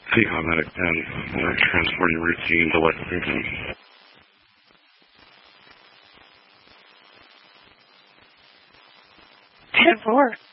Seahawk Medic 10, transporting routine to Lexington. 10-4.